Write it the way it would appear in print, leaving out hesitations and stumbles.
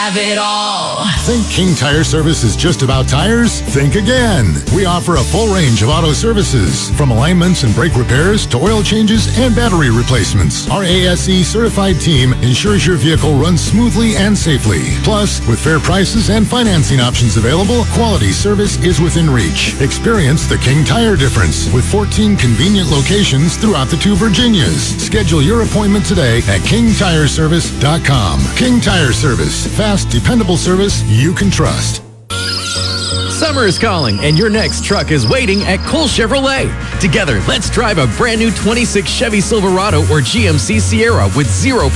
have it all. Think King Tire Service is just about tires? Think again. We offer a full range of auto services, from alignments and brake repairs to oil changes and battery replacements. Our ASE certified team ensures your vehicle runs smoothly and safely. Plus, with fair prices and financing options available, quality service is within reach. Experience the King Tire difference with 14 convenient locations throughout the two Virginias. Schedule your appointment today at KingTireService.com. King Tire Service. Fast, dependable service you can trust. Summer is calling, and your next truck is waiting at Cole Chevrolet. Together, let's drive a brand new 26 Chevy Silverado or GMC Sierra with 0%